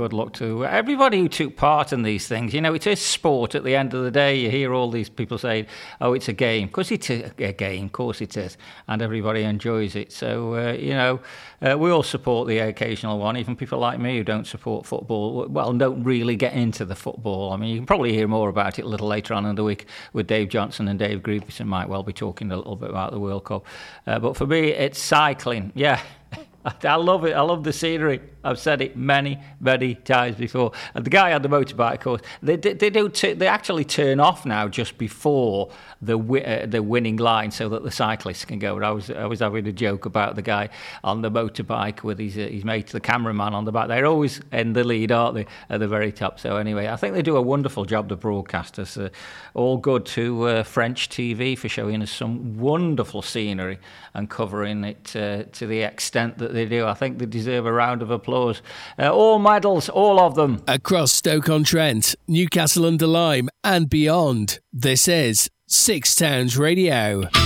good luck to everybody who took part in these things. You know, it is sport at the end of the day. You hear all these people saying, oh, it's a game. Of course it's a game, of course it is. And everybody enjoys it. So, we all support the occasional one. Even people like me who don't support football, well, don't really get into the football. I mean, you can probably hear more about it a little later on in the week with Dave Johnson and Dave Grieveson might well be talking a little bit about the World Cup. But for me, it's cycling. Yeah. I love it. I love the scenery. I've said it many, many times before. And the guy on the motorbike, of course, they actually turn off now just before the winning line so that the cyclists can go. And I was having a joke about the guy on the motorbike with his mate, the cameraman on the back. They're always in the lead, aren't they, at the very top? So anyway, I think they do a wonderful job, the broadcasters. All good to French TV for showing us some wonderful scenery and covering it to the extent that they do. I think they deserve a round of applause. All medals, all of them. Across Stoke-on-Trent, Newcastle-under-Lyme and beyond, this is Six Towns Radio.